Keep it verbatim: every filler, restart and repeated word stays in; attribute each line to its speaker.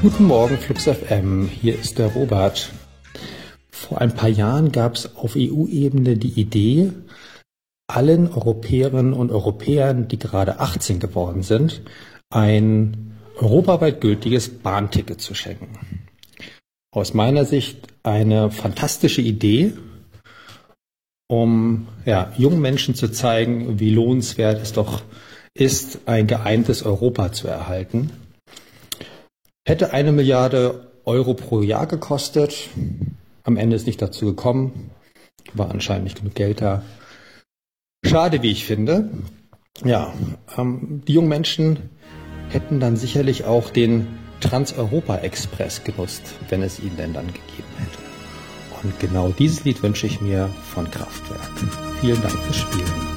Speaker 1: Guten Morgen, Flux F M, hier ist der Robert. Vor ein paar Jahren gab es auf E U-Ebene die Idee, allen Europäerinnen und Europäern, die gerade achtzehn geworden sind, ein europaweit gültiges Bahnticket zu schenken. Aus meiner Sicht eine fantastische Idee, um ja, jungen Menschen zu zeigen, wie lohnenswert es doch ist, ein geeintes Europa zu erhalten. Hätte eine Milliarde Euro pro Jahr gekostet. Am Ende ist nicht dazu gekommen. War anscheinend nicht genug Geld da. Schade, wie ich finde. Ja, ähm, die jungen Menschen hätten dann sicherlich auch den Trans-Europa-Express genutzt, wenn es ihn denn dann gegeben hätte. Und genau dieses Lied wünsche ich mir von Kraftwerk. Vielen Dank fürs Spielen.